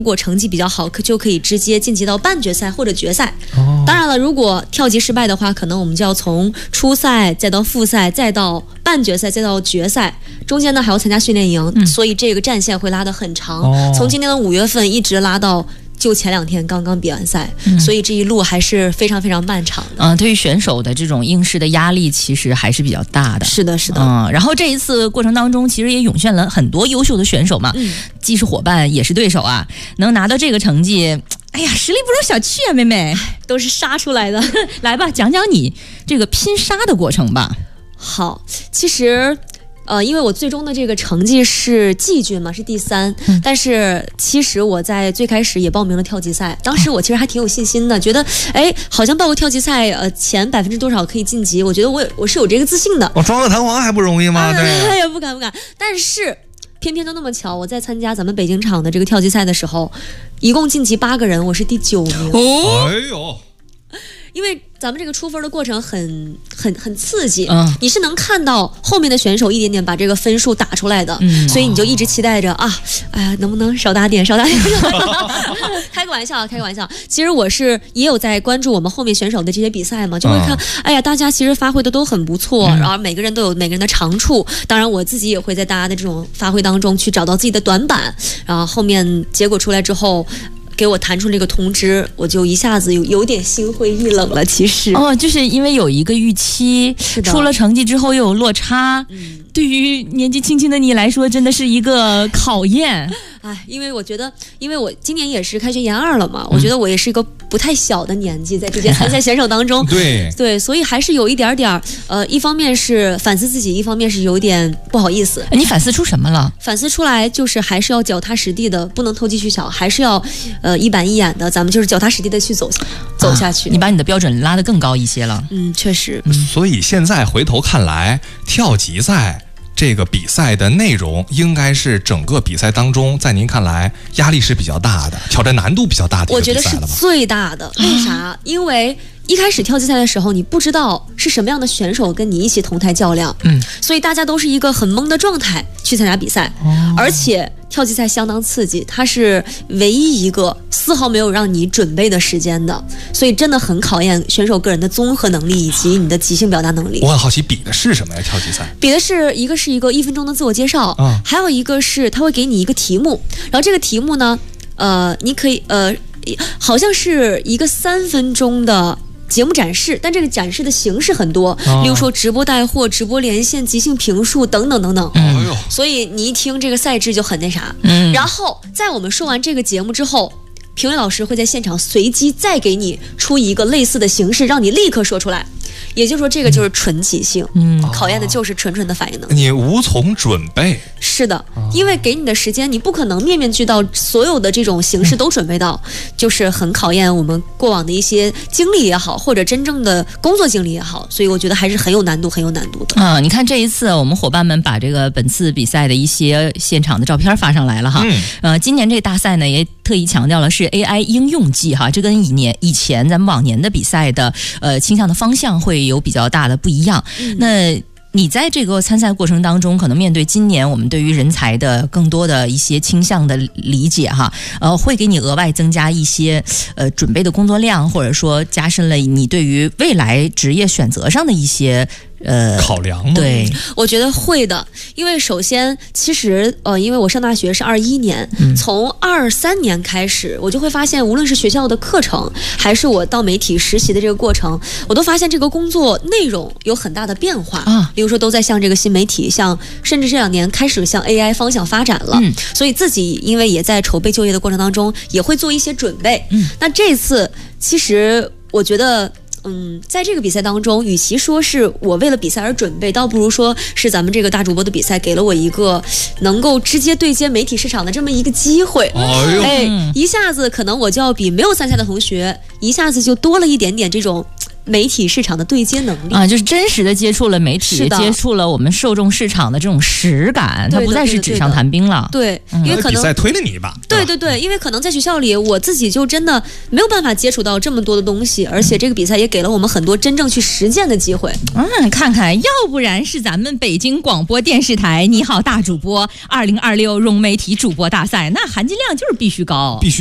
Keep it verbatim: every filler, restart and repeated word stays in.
如果成绩比较好，可就可以直接晋级到半决赛或者决赛。哦、当然了，如果跳级失败的话，可能我们就要从初赛再到复赛，再到半决赛，再到决赛，中间呢还要参加训练营，嗯、所以这个战线会拉得很长，哦、从今年的五月份一直拉到。就前两天刚刚比完赛、嗯，所以这一路还是非常非常漫长的。 嗯，对于选手的这种应试的压力，其实还是比较大的。 是的，是的。 嗯，然后这一次过程当中，其实也涌现了很多优秀的选手嘛，嗯、既是伙伴也是对手啊，能拿到这个成绩，哎呀，实力不容小觑啊，妹妹， 都是杀出来的。 来吧，讲讲你这个拼杀的过程吧。 好，其实。呃，因为我最终的这个成绩是季军嘛，是第三、嗯。但是其实我在最开始也报名了跳级赛，当时我其实还挺有信心的，觉得哎，好像报个跳级赛，呃，前百分之多少可以晋级，我觉得我我是有这个自信的。 我装个弹簧还不容易吗？对， 哎呀，不敢不敢。但是偏偏就那么巧，我在参加咱们北京场的这个跳级赛的时候，一共晋级八个人，我是第九名。 哦，哎呦。 因为咱们这个出分的过程很很很刺激、嗯，你是能看到后面的选手一点点把这个分数打出来的、嗯，所以你就一直期待着啊，哎呀，能不能少打点，少打点？开个玩笑，开个玩笑。其实我是也有在关注我们后面选手的这些比赛嘛，就会看，嗯、哎呀，大家其实发挥的都很不错，嗯、然后每个人都有每个人的长处。当然，我自己也会在大家的这种发挥当中去找到自己的短板，然后后面结果出来之后。给我弹出这个通知，我就一下子有有点心灰意冷了。其实哦，就是因为有一个预期，出了成绩之后又有落差，嗯、对于年纪轻轻的你来说，真的是一个考验。 哎，因为我觉得，因为我今年也是开学研二了嘛，我觉得我也是一个不太小的年纪，在这些参赛选手当中， 对对，所以还是有一点点呃，一方面是反思自己，一方面是有点不好意思。 你反思出什么了？ 反思出来就是还是要脚踏实地的，不能投机取巧，还是要呃一板一眼的，咱们就是脚踏实地的去走走下去、 啊。你把你的标准拉得更高一些了。 嗯，确实。 所以现在回头看来，跳级赛。这个比赛的内容应该是整个比赛当中，在您看来压力是比较大的，挑战难度比较大的一个比赛了吧？ 我觉得是最大的。为啥？因为一开始跳级赛的时候，你不知道是什么样的选手跟你一起同台较量，嗯，所以大家都是一个很懵的状态去参加比赛，哦、而且跳级赛相当刺激，它是唯一一个丝毫没有让你准备的时间的，所以真的很考验选手个人的综合能力以及你的即兴表达能力。 我很好奇，比的是什么呀？跳级赛比的是一个是一个一分钟的自我介绍，嗯、还有一个是他会给你一个题目，然后这个题目呢，呃，你可以呃，好像是一个三分钟的。节目展示，但这个展示的形式很多，哦、例如说直播带货、直播连线、即兴评述等等等等。嗯，所以你一听这个赛制就很那啥。嗯，然后在我们说完这个节目之后，评委老师会在现场随机再给你出一个类似的形式，让你立刻说出来。也就是说，这个就是纯即兴，嗯，考验的就是纯纯的反应能力。 你无从准备。 是的，因为给你的时间，你不可能面面俱到，所有的这种形式都准备到，嗯、就是很考验我们过往的一些经历也好，或者真正的工作经历也好，所以我觉得还是很有难度，很有难度的。 啊，你看这一次我们伙伴们把这个本次比赛的一些现场的照片发上来了哈。嗯。呃，今年这个大赛呢也特意强调了是 A I 应用季哈，这跟以年以前咱们往年的比赛的呃倾向的方向会有比较大的不一样。嗯、那你在这个参赛过程当中，可能面对今年我们对于人才的更多的一些倾向的理解哈，呃，会给你额外增加一些呃准备的工作量，或者说加深了你对于未来职业选择上的一些。呃， 考量吗？ 对， 我觉得会的，因为首先，其实呃，因为我上大学是二一年，嗯、从二三年开始，我就会发现，无论是学校的课程，还是我到媒体实习的这个过程，我都发现这个工作内容有很大的变化啊。比如说，都在向这个新媒体，像甚至这两年开始向 A I 方向发展了。嗯，所以自己因为也在筹备就业的过程当中，也会做一些准备。嗯，那这次其实我觉得。嗯，在这个比赛当中，与其说是我为了比赛而准备，倒不如说是咱们这个大主播的比赛给了我一个能够直接对接媒体市场的这么一个机会。哎呦，哎，一下子可能我就要比没有参赛的同学，一下子就多了一点点这种媒体市场的对接能力啊，就是真实的接触了媒体，接触了我们受众市场的这种实感，它不再是纸上谈兵了。 对，因为可能比赛推了你一把。 对对对，因为可能在学校里，我自己就真的没有办法接触到这么多的东西，而且这个比赛也给了我们很多真正去实践的机会。 嗯，看看，要不然是咱们北京广播电视台你好大主播二零二六融媒体主播大赛，那含金量就是必须高， 必须。